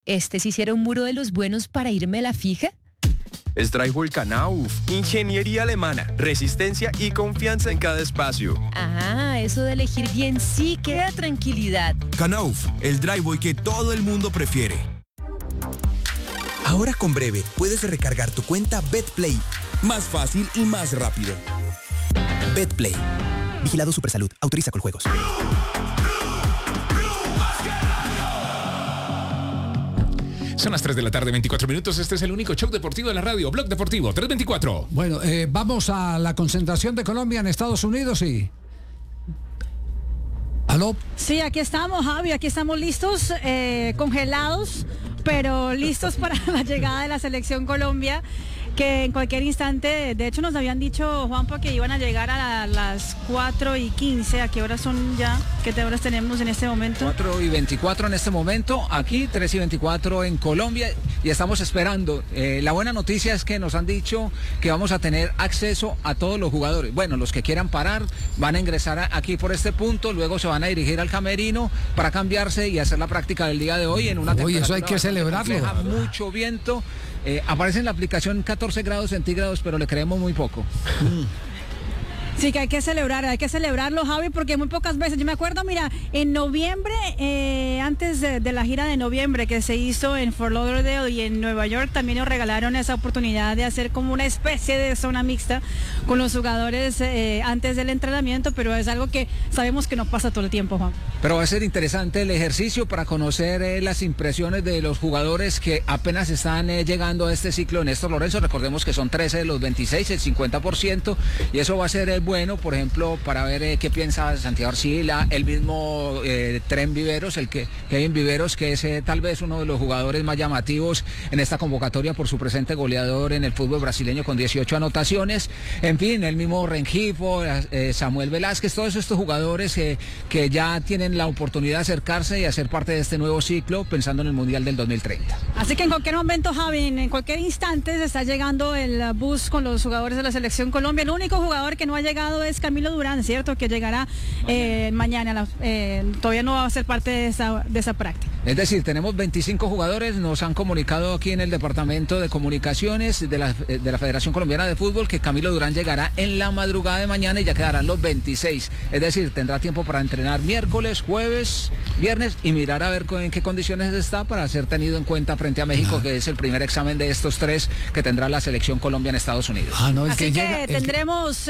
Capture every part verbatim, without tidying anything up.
¿este sí será un muro de los buenos para irme a la fija? Straighol Knauf, ingeniería alemana, resistencia y confianza en cada espacio. Ah, eso de elegir bien sí que da tranquilidad. Knauf, el driveway que todo el mundo prefiere. Ahora con Breve puedes recargar tu cuenta BetPlay. Más fácil y más rápido. BetPlay. Vigilado Supersalud. Autoriza con juegos. Son las tres de la tarde, veinticuatro minutos. Este es el único show deportivo de la radio. Blog Deportivo, tres veinticuatro. Bueno, eh, vamos a la concentración de Colombia en Estados Unidos y... ¿Aló? Sí, aquí estamos, Javi. Aquí estamos listos, eh, congelados, pero listos para la llegada de la selección Colombia, que en cualquier instante, de hecho nos habían dicho, Juanpa, que iban a llegar a las cuatro y quince. ¿A qué horas son ya? ¿Qué horas tenemos en este momento? cuatro y veinticuatro en este momento, aquí tres y veinticuatro en Colombia, y estamos esperando. Eh, la buena noticia es que nos han dicho que vamos a tener acceso a todos los jugadores. Bueno, los que quieran parar van a ingresar a, aquí por este punto, luego se van a dirigir al camerino para cambiarse y hacer la práctica del día de hoy en una temperatura. Oye, eso hay que celebrarlo. Compleja, mucho viento. Eh, aparece en la aplicación catorce grados centígrados, pero le creemos muy poco. Sí, que hay que celebrar, hay que celebrarlo, Javi, porque muy pocas veces, yo me acuerdo, mira, en noviembre, eh, antes de, de la gira de noviembre que se hizo en Fort Lauderdale y en Nueva York, también nos regalaron esa oportunidad de hacer como una especie de zona mixta con los jugadores eh, antes del entrenamiento, pero es algo que sabemos que no pasa todo el tiempo, Juan. Pero va a ser interesante el ejercicio para conocer eh, las impresiones de los jugadores que apenas están eh, llegando a este ciclo. Néstor Lorenzo, recordemos que son trece de los veintiséis, el cincuenta por ciento, y eso va a ser eh, bueno, por ejemplo, para ver eh, qué piensa Santiago Arcila, el mismo eh, Tren Viveros, el que Kevin Viveros, que es eh, tal vez uno de los jugadores más llamativos en esta convocatoria por su presente goleador en el fútbol brasileño con dieciocho anotaciones. En fin, el mismo Rengifo, eh, Samuel Velázquez, todos estos jugadores eh, que ya tienen la oportunidad de acercarse y hacer parte de este nuevo ciclo pensando en el Mundial del dos mil treinta. Así que en cualquier momento, Javi, en cualquier instante se está llegando el bus con los jugadores de la selección Colombia. El único jugador que no ha llegado es Camilo Durán, ¿cierto? Que llegará eh, mañana, la, eh, todavía no va a ser parte de esa, de esa práctica. Es decir, tenemos veinticinco jugadores, nos han comunicado aquí en el Departamento de Comunicaciones de la, de la Federación Colombiana de Fútbol que Camilo Durán llegará en la madrugada de mañana y ya quedarán los veintiséis. Es decir, tendrá tiempo para entrenar miércoles, jueves, viernes y mirar a ver en qué condiciones está para ser tenido en cuenta frente a México, que es el primer examen de estos tres que tendrá la selección Colombia en Estados Unidos. Ah, no, el Así que, que llega, el tendremos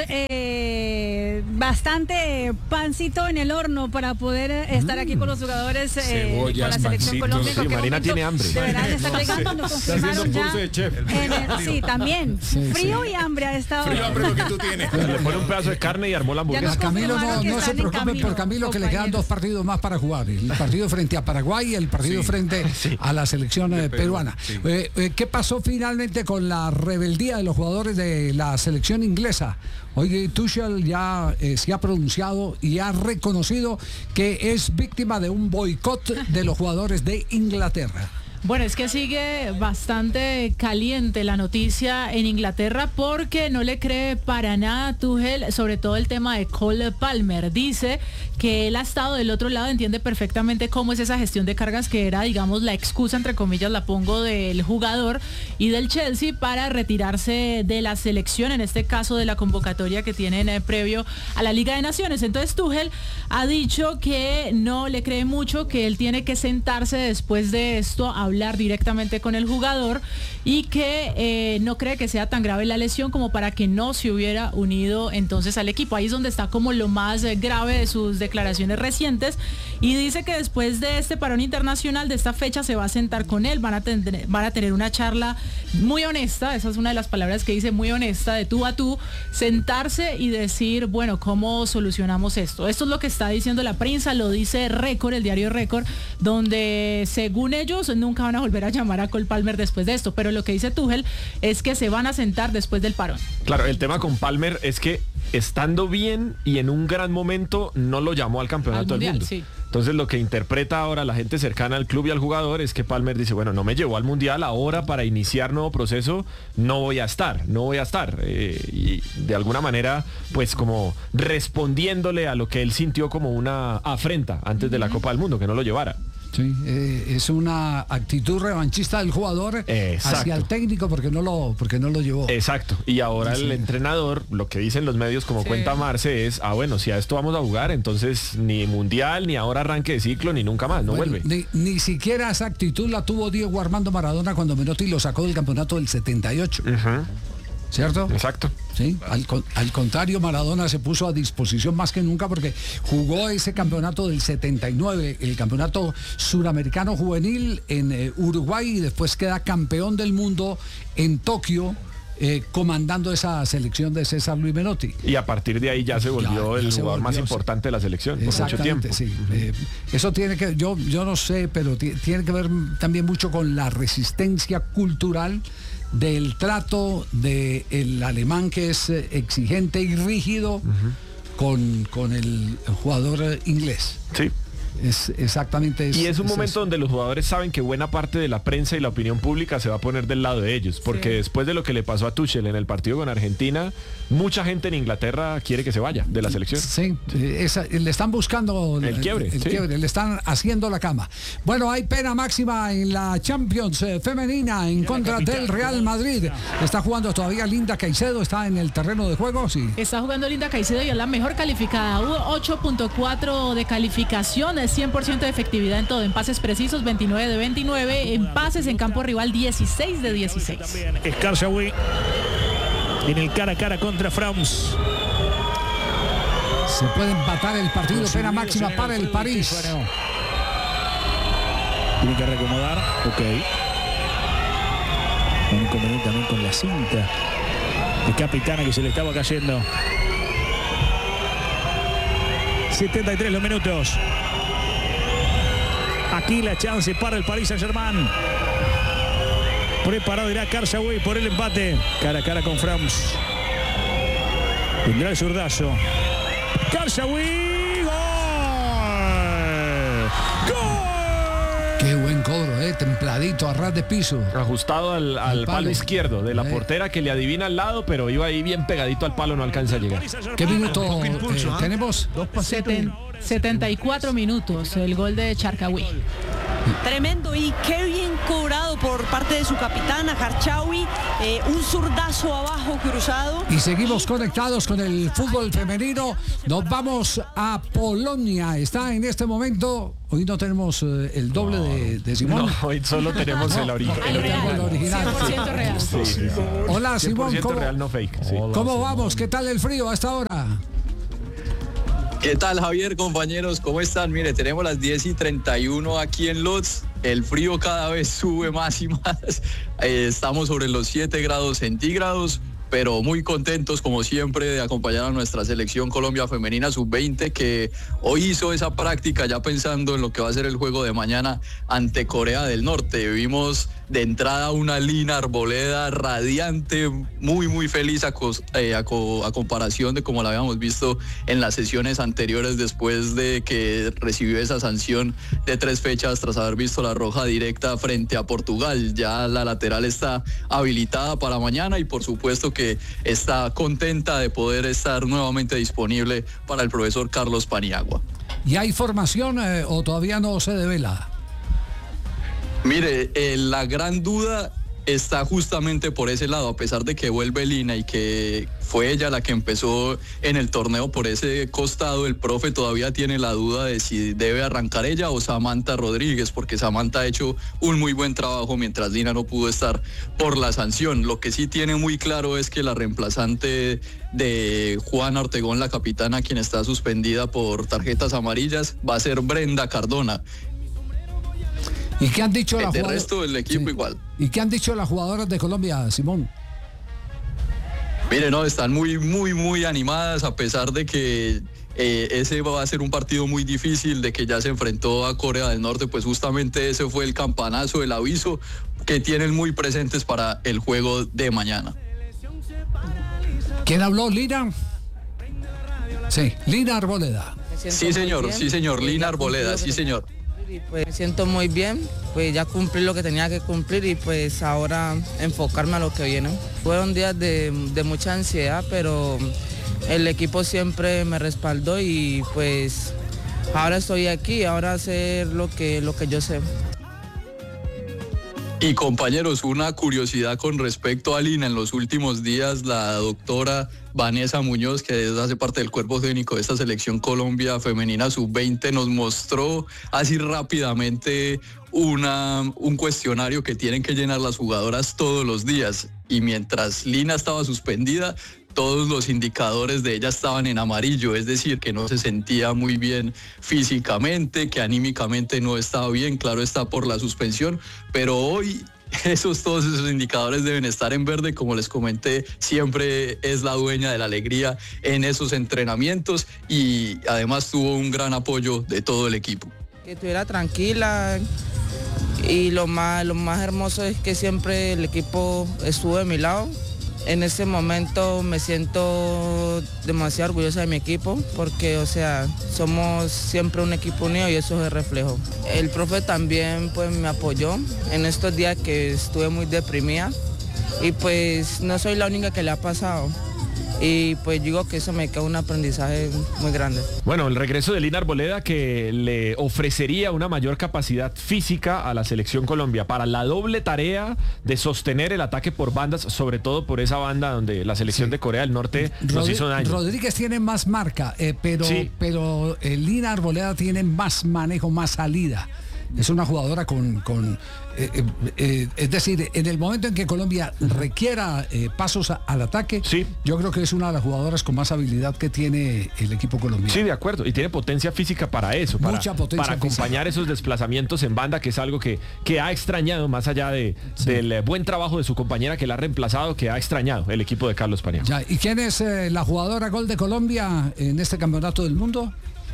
eh, bastante pancito en el horno para poder estar aquí con los jugadores eh, Cebollas, con la selección pancitos. Colombia. Sí, Marina tiene hambre. De verdad, está llegando, nos confirmaron ya. En el, sí, también. Sí, Frío y hambre a esta hora. Frío, hambre, lo que tú tienes. Le pone un pedazo de carne y armó la Ya hamburguesa. nos A Camilo no, confirmaron que no se están en preocupe camino, por Camilo, que le quedan compañeros. dos partidos más para jugar. El partido frente a Paraguay y el partido Sí. frente Sí. a la selección eh, peruana. sí. Eh, eh, ¿Qué pasó finalmente con la rebeldía de los jugadores de la selección inglesa? Oye, Tuchel ya eh, se ha pronunciado y ha reconocido que es víctima de un boicot de los jugadores de Inglaterra. Bueno, es que sigue bastante caliente la noticia en Inglaterra porque no le cree para nada a Tuchel, sobre todo el tema de Cole Palmer. Dice que él ha estado del otro lado, entiende perfectamente cómo es esa gestión de cargas que era, digamos, la excusa, entre comillas, la pongo, del jugador y del Chelsea para retirarse de la selección, en este caso de la convocatoria que tienen eh, previo a la Liga de Naciones. Entonces Tuchel ha dicho que no le cree mucho, que él tiene que sentarse después de esto a hablar directamente con el jugador y que eh, no cree que sea tan grave la lesión como para que no se hubiera unido entonces al equipo. Ahí es donde está como lo más eh, grave de sus declaraciones recientes, y dice que después de este parón internacional, de esta fecha, se va a sentar con él, van a tener, van a tener una charla muy honesta, esa es una de las palabras que dice, muy honesta, de tú a tú, sentarse y decir, bueno, ¿cómo solucionamos esto? Esto es lo que está diciendo la prensa, lo dice Récord, el diario Récord, donde según ellos nunca van a volver a llamar a Cole Palmer después de esto, pero lo que dice Tuchel es que se van a sentar después del parón. Claro, el tema con Palmer es que estando bien y en un gran momento no lo llamó al campeonato Al del mundial, mundo. sí. Entonces lo que interpreta ahora la gente cercana al club y al jugador es que Palmer dice, bueno, no me llevó al mundial, ahora para iniciar nuevo proceso no voy a estar, no voy a estar. Eh, y de alguna manera, pues como respondiéndole a lo que él sintió como una afrenta antes de la Copa del Mundo, que no lo llevara. Sí, eh, es una actitud revanchista del jugador Exacto. hacia el técnico porque no lo porque no lo llevó. Exacto. Y ahora sí. El entrenador, lo que dicen los medios, como sí. cuenta Marce, es, ah, bueno, si a esto vamos a jugar, entonces ni mundial, ni ahora arranque de ciclo, ni nunca más, no bueno, vuelve. Ni, ni siquiera esa actitud la tuvo Diego Armando Maradona cuando Menotti lo sacó del campeonato del setenta y ocho. Uh-huh. ¿Cierto? Exacto. Sí, al, al contrario, Maradona se puso a disposición más que nunca porque jugó ese campeonato del setenta y nueve, el campeonato suramericano juvenil en eh, Uruguay, y después queda campeón del mundo en Tokio, eh, comandando esa selección de César Luis Menotti. Y a partir de ahí ya se volvió ya, ya el se jugador volvió, más importante sí. de la selección por mucho tiempo. Sí. Uh-huh. Eh, eso tiene que, yo, yo no sé, pero t- tiene que ver también mucho con la resistencia cultural del trato del alemán, que es exigente y rígido uh-huh. con, con el jugador inglés. Sí. Es exactamente eso. Y es un es momento eso. donde los jugadores saben que buena parte de la prensa y la opinión pública se va a poner del lado de ellos, porque sí. después de lo que le pasó a Tuchel en el partido con Argentina, mucha gente en Inglaterra quiere que se vaya de la selección. Sí, sí. Esa, le están buscando el quiebre, el, el sí. quiebre, le están haciendo la cama. Bueno, hay pena máxima en la Champions eh, femenina en contra del Real Madrid. Está jugando todavía Linda Caicedo, está en el terreno de juego, sí. Está jugando Linda Caicedo y es la mejor calificada. Hubo ocho punto cuatro de calificación, cien por ciento de efectividad en todo, en pases precisos veintinueve de veintinueve, en pases en campo rival dieciséis de dieciséis. Escarchaoui en el cara a cara contra Frams. Se puede empatar el partido, pena máxima para el París. Tiene que reacomodar, ok. Un inconveniente también con la cinta de capitana que se le estaba cayendo. setenta y tres los minutos. Aquí la chance para el Paris Saint-Germain. Preparado irá Escarchaoui por el empate. Cara a cara con Frams. Tendrá el zurdazo. Escarchaoui. ¡Gol! ¡Gol! Qué buen cobro, eh, templadito, a ras de piso. Ajustado al, al palo. palo izquierdo de la eh. portera, que le adivina al lado, pero iba ahí bien pegadito al palo, no alcanza a llegar. ¿Qué minuto eh, eh, tenemos? Dos Seten, setenta y cuatro minutos, el gol de Escarchaoui. Tremendo, y qué bien cobrado por parte de su capitana Escarchaoui, eh, un zurdazo abajo cruzado. Y seguimos conectados con el fútbol femenino. Nos vamos a Polonia. Está en este momento. Hoy no tenemos eh, el doble no, de, de Simón. No, hoy solo tenemos no, el, ori el, real, el original. cien por ciento real. Sí, sí, sí. Hola, Simón. ¿Cómo, real, no fake. Sí. Hola, ¿cómo vamos? ¿Qué tal el frío a esta hora? ¿Qué tal, Javier, compañeros? ¿Cómo están? Mire, tenemos las diez y treinta y uno aquí en Lodz. El frío cada vez sube más y más. Eh, estamos sobre los siete grados centígrados, pero muy contentos, como siempre, de acompañar a nuestra selección Colombia Femenina sub veinte, que hoy hizo esa práctica ya pensando en lo que va a ser el juego de mañana ante Corea del Norte. Vimos de entrada una Lina Arboleda radiante, muy muy feliz a, eh, a, a comparación de como la habíamos visto en las sesiones anteriores, después de que recibió esa sanción de tres fechas tras haber visto la roja directa frente a Portugal. Ya la lateral está habilitada para mañana y por supuesto que está contenta de poder estar nuevamente disponible para el profesor Carlos Paniagua. ¿Y hay formación eh, o todavía no se devela? Mire, eh, la gran duda está justamente por ese lado, a pesar de que vuelve Lina y que fue ella la que empezó en el torneo por ese costado. El profe todavía tiene la duda de si debe arrancar ella o Samantha Rodríguez, porque Samantha ha hecho un muy buen trabajo mientras Lina no pudo estar por la sanción. Lo que sí tiene muy claro es que la reemplazante de Juana Ortegón, la capitana, quien está suspendida por tarjetas amarillas, va a ser Brenda Cardona. ¿Y qué han dicho las jugadoras? El resto del equipo sí. igual. ¿Y qué han dicho las jugadoras de Colombia, Simón? Mire, no, están muy, muy, muy animadas, a pesar de que eh, ese va a ser un partido muy difícil, de que ya se enfrentó a Corea del Norte, pues justamente ese fue el campanazo, el aviso que tienen muy presentes para el juego de mañana. ¿Quién habló, Lina? Sí, Lina Arboleda. Sí, señor, sí, señor, Lina Arboleda, sí, señor. Y pues me siento muy bien, pues ya cumplí lo que tenía que cumplir y pues ahora enfocarme a lo que viene. Fueron días de, de mucha ansiedad, pero el equipo siempre me respaldó y pues ahora estoy aquí, ahora hacer lo que, lo que yo sé. Y compañeros, una curiosidad con respecto a Lina. En los últimos días, la doctora Vanessa Muñoz, que hace parte del cuerpo técnico de esta selección Colombia femenina sub veinte, nos mostró así rápidamente una, un cuestionario que tienen que llenar las jugadoras todos los días. Y mientras Lina estaba suspendida, todos los indicadores de ella estaban en amarillo, es decir, que no se sentía muy bien físicamente, que anímicamente no estaba bien, claro está por la suspensión, pero hoy esos, todos esos indicadores deben estar en verde. Como les comenté, siempre es la dueña de la alegría en esos entrenamientos y además tuvo un gran apoyo de todo el equipo. Que estuviera tranquila y lo más, lo más hermoso es que siempre el equipo estuvo de mi lado. En este momento me siento demasiado orgullosa de mi equipo porque, o sea, somos siempre un equipo unido y eso es el reflejo. El profe también pues me apoyó en estos días que estuve muy deprimida y pues no soy la única que le ha pasado. Y pues digo que eso me queda un aprendizaje muy grande. Bueno, el regreso de Lina Arboleda, que le ofrecería una mayor capacidad física a la selección Colombia para la doble tarea de sostener el ataque por bandas, sobre todo por esa banda donde la selección sí. de Corea del Norte nos Rodri- hizo daño. Rodríguez tiene más marca, eh, pero, sí. pero eh, Lina Arboleda tiene más manejo, más salida. Es una jugadora con... con eh, eh, eh, es decir, en el momento en que Colombia requiera eh, pasos a, al ataque, sí. yo creo que es una de las jugadoras con más habilidad que tiene el equipo colombiano. Sí, de acuerdo. Y tiene potencia física para eso, para, Mucha potencia para acompañar física. Esos desplazamientos en banda, que es algo que, que ha extrañado, más allá de, sí. del buen trabajo de su compañera que la ha reemplazado, que ha extrañado el equipo de Carlos Paniagua. Ya, ¿y quién es eh, la jugadora gol de Colombia en este campeonato del mundo?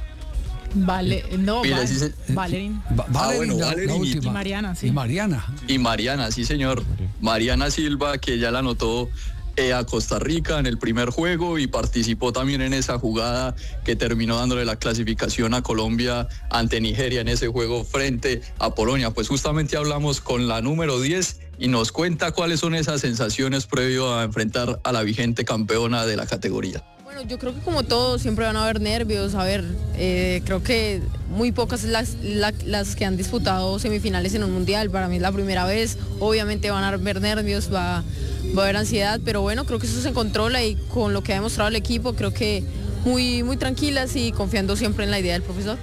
Vale, no, Mira, Val, sí se- Valerín. Va- Ah, Valerín, bueno, la- la Valerín y- última. Y Mariana, sí. Y Mariana. Y Mariana, sí señor. Mariana Silva, que ya la anotó eh, a Costa Rica en el primer juego y participó también en esa jugada que terminó dándole la clasificación a Colombia ante Nigeria en ese juego frente a Polonia. Pues justamente hablamos con la número diez y nos cuenta cuáles son esas sensaciones previo a enfrentar a la vigente campeona de la categoría. Bueno, yo creo que como todo siempre van a haber nervios. A ver, eh, creo que muy pocas las, la, las que han disputado semifinales en un mundial. Para mí es la primera vez. Obviamente van a haber nervios, va, va a haber ansiedad, pero bueno, creo que eso se controla y con lo que ha demostrado el equipo, creo que muy, muy tranquilas y confiando siempre en la idea del profesor.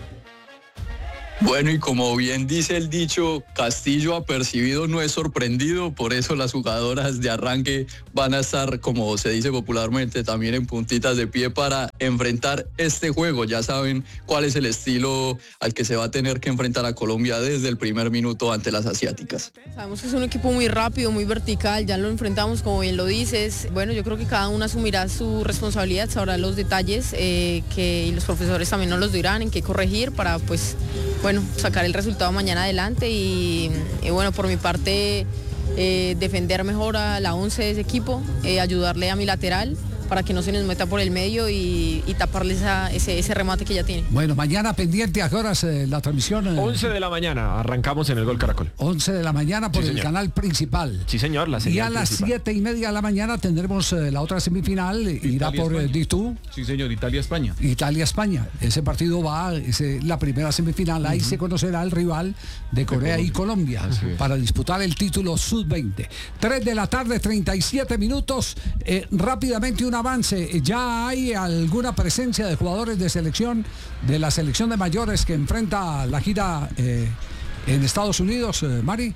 Bueno, y como bien dice el dicho, Castillo apercibido no es sorprendido, por eso las jugadoras de arranque van a estar, como se dice popularmente, también en puntitas de pie para enfrentar este juego. Ya saben cuál es el estilo al que se va a tener que enfrentar a Colombia desde el primer minuto ante las asiáticas. Sabemos que es un equipo muy rápido, muy vertical, ya lo enfrentamos como bien lo dices. Bueno, yo creo que cada una asumirá su responsabilidad, sabrá los detalles eh, que y los profesores también nos los dirán en qué corregir para pues... bueno, sacar el resultado mañana adelante y, y bueno, por mi parte eh, defender mejor a la once de ese equipo, eh, ayudarle a mi lateral para que no se nos meta por el medio y, y taparle esa, ese, ese remate que ya tiene. Bueno, mañana pendiente, ¿a qué horas eh, la transmisión? Eh? once de la mañana, arrancamos en el Gol Caracol. once de la mañana por Sí, el señor. canal principal. Sí, señor, la señal Y a las principal. siete y media de la mañana tendremos eh, la otra semifinal, eh, irá por eh, D dos. Sí, señor, Italia-España. Italia-España. Ese partido va, es eh, la primera semifinal, ahí se conocerá el rival de Corea y Colombia para disputar el título sub veinte. tres de la tarde, treinta y siete minutos. Eh, rápidamente un avance. Ya hay alguna presencia de jugadores de selección, de la selección de mayores que enfrenta la gira eh, en Estados Unidos, eh, Mari.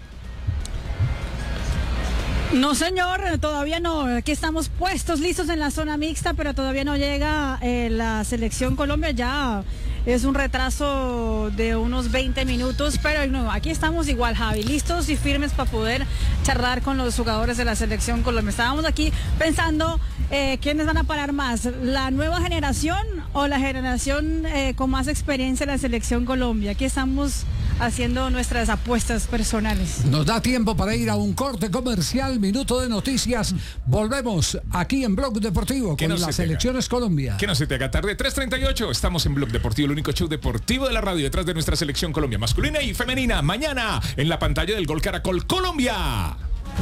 No, señor, todavía no. Aquí estamos puestos, listos en la zona mixta, pero todavía no llega eh, la selección Colombia. Ya es un retraso de unos veinte minutos, pero no, aquí estamos igual, Javi, listos y firmes para poder charlar con los jugadores de la selección Colombia. Estábamos aquí pensando eh, quiénes van a parar más, la nueva generación o la generación eh, con más experiencia en la selección Colombia. Aquí estamos haciendo nuestras apuestas personales. Nos da tiempo para ir a un corte comercial, minuto de noticias. Volvemos aquí en Blog Deportivo Que con no se las te haga. selecciones Colombia. Que no se te haga tarde, tres treinta y ocho. Estamos en Blog Deportivo, el único show deportivo de la radio detrás de nuestra selección Colombia masculina y femenina. Mañana en la pantalla del Gol Caracol Colombia.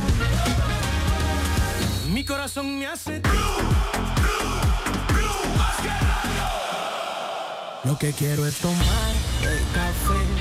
Mi corazón me hace Lo que quiero es tomar el café